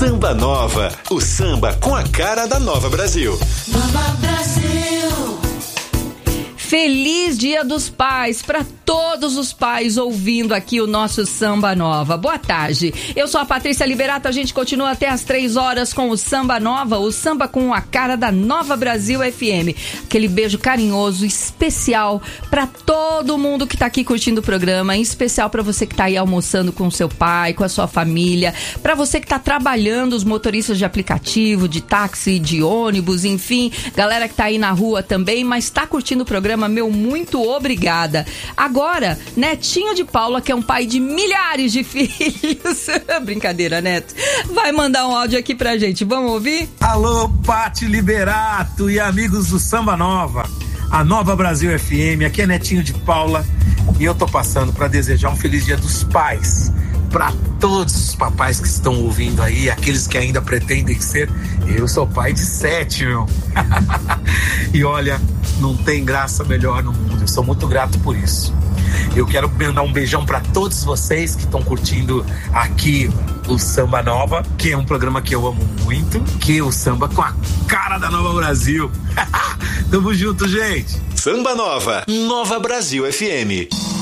Samba Nova, o samba com a cara da Nova Brasil. Nova Brasil. Feliz Dia dos Pais para todos os pais ouvindo aqui o nosso Samba Nova. Boa tarde, eu sou a Patrícia Liberato, a gente continua até as 3 horas com o Samba Nova, o samba com a cara da Nova Brasil FM. Aquele beijo carinhoso, especial para todo mundo que tá aqui curtindo o programa, em especial para você que tá aí almoçando com o seu pai, com a sua família, para você que tá trabalhando, os motoristas de aplicativo, de táxi, de ônibus, enfim, galera que tá aí na rua também, mas tá curtindo o programa, meu muito obrigada. Agora, Netinho de Paula, que é um pai de milhares de filhos, brincadeira, Neto, vai mandar um áudio aqui pra gente, vamos ouvir? Alô, Pati Liberato e amigos do Samba Nova, a Nova Brasil FM, aqui é Netinho de Paula e eu tô passando pra desejar um feliz Dia dos Pais para todos os papais que estão ouvindo aí, aqueles que ainda pretendem ser. Eu sou pai de 7, meu. E olha, não tem graça melhor no mundo. Eu sou muito grato por isso. Eu quero mandar um beijão para todos vocês que estão curtindo aqui o Samba Nova, que é um programa que eu amo muito, que é o samba com a cara da Nova Brasil. Tamo junto, gente. Samba Nova, Nova Brasil FM.